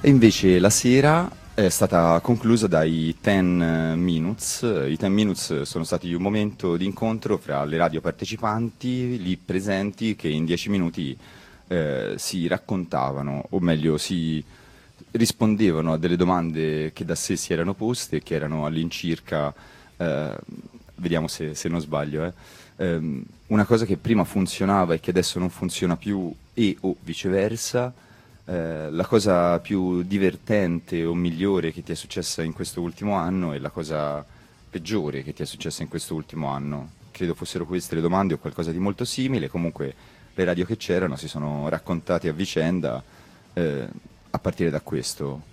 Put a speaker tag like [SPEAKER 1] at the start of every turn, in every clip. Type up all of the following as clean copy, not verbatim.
[SPEAKER 1] E invece la sera è stata conclusa dai 10 Minutes. I 10 Minutes sono stati un momento di incontro fra le radio partecipanti, lì presenti, che in 10 minuti si raccontavano, o meglio si rispondevano a delle domande che da sé si erano poste, che erano all'incirca, eh, vediamo se non sbaglio, una cosa che prima funzionava e che adesso non funziona più e o viceversa, la cosa più divertente o migliore che ti è successa in questo ultimo anno e la cosa peggiore che ti è successa in questo ultimo anno. Credo fossero queste le domande o qualcosa di molto simile. Comunque le radio che c'erano si sono raccontate a vicenda a partire da questo.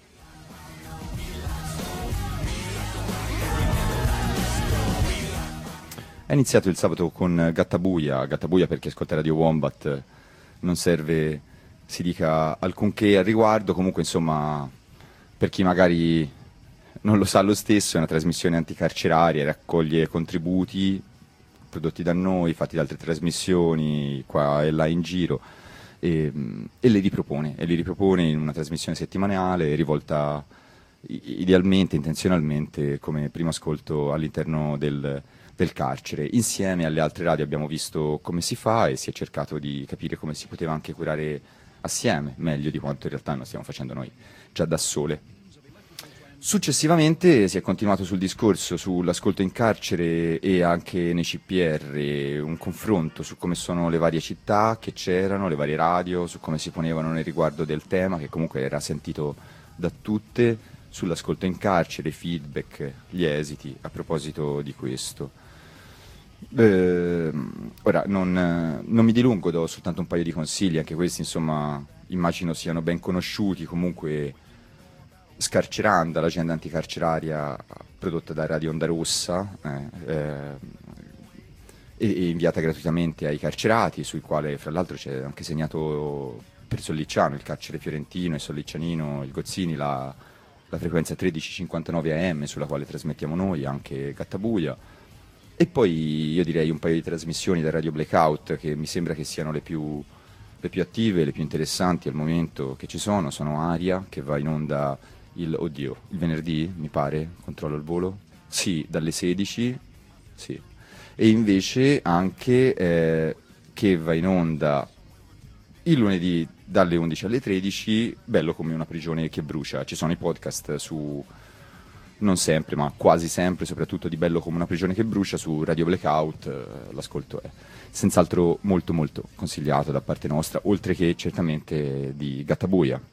[SPEAKER 1] È iniziato il sabato con Gattabuia perché ascolta Radio Wombat non serve si dica alcunché al riguardo, comunque insomma per chi magari non lo sa lo stesso è una trasmissione anticarceraria, raccoglie contributi prodotti da noi, fatti da altre trasmissioni qua e là in giro e li ripropone in una trasmissione settimanale rivolta idealmente, intenzionalmente come primo ascolto all'interno del carcere. Insieme alle altre radio abbiamo visto come si fa e si è cercato di capire come si poteva anche curare assieme, meglio di quanto in realtà non stiamo facendo noi, già da sole. Successivamente si è continuato sul discorso sull'ascolto in carcere e anche nei CPR, un confronto su come sono le varie città che c'erano, le varie radio, su come si ponevano nel riguardo del tema, che comunque era sentito da tutte, sull'ascolto in carcere, i feedback, gli esiti a proposito di questo. Ora non mi dilungo, do soltanto un paio di consigli, anche questi insomma immagino siano ben conosciuti, comunque Scarceranda, l'agenda anticarceraria prodotta da Radio Onda Rossa e inviata gratuitamente ai carcerati, sui quali fra l'altro c'è anche segnato per Sollicciano, il carcere fiorentino e Solliccianino, il Gozzini, la frequenza 1359 AM sulla quale trasmettiamo noi, anche Gattabuia. E poi io direi un paio di trasmissioni da Radio Blackout che mi sembra che siano le più attive, le più interessanti al momento che ci sono Aria, che va in onda il venerdì, mi pare, controllo il volo, sì, dalle 16, sì. E invece anche che va in onda il lunedì dalle 11 alle 13, Bello come una prigione che brucia. Ci sono i podcast su, non sempre, ma quasi sempre, soprattutto di Bello come una prigione che brucia su Radio Blackout, l'ascolto è senz'altro molto molto consigliato da parte nostra, oltre che certamente di Gattabuia.